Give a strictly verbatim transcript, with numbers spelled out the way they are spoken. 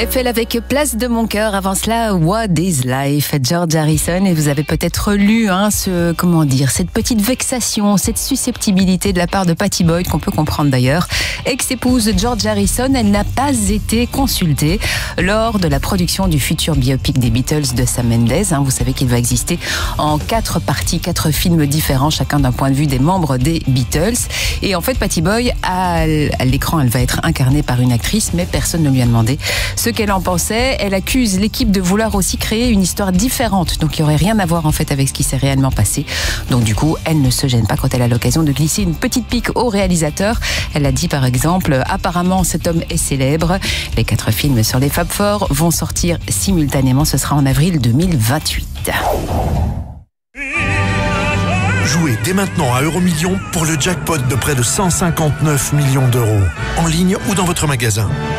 Eiffel avec Place de mon cœur. Avant cela, What is Life, George Harrison. Et vous avez peut-être lu hein, ce, comment dire, cette petite vexation, cette susceptibilité de la part de Pattie Boyd, qu'on peut comprendre d'ailleurs. Ex-épouse de George Harrison, elle n'a pas été consultée lors de la production du futur biopic des Beatles de Sam Mendes. Hein, vous savez qu'il va exister en quatre parties, quatre films différents, chacun d'un point de vue des membres des Beatles. Et en fait, Pattie Boyd, à l'écran, elle va être incarnée par une actrice, mais personne ne lui a demandé ce qu'elle en pensait. Elle accuse l'équipe de vouloir aussi créer une histoire différente, donc il n'y aurait rien à voir en fait avec ce qui s'est réellement passé. Donc du coup, elle ne se gêne pas quand elle a l'occasion de glisser une petite pique au réalisateur. Elle a dit par exemple, apparemment cet homme est célèbre. Les quatre films sur les Fab Four vont sortir simultanément, ce sera en avril deux mille vingt-huit. Jouez dès maintenant à Euromillions pour le jackpot de près de cent cinquante-neuf millions d'euros, en ligne ou dans votre magasin.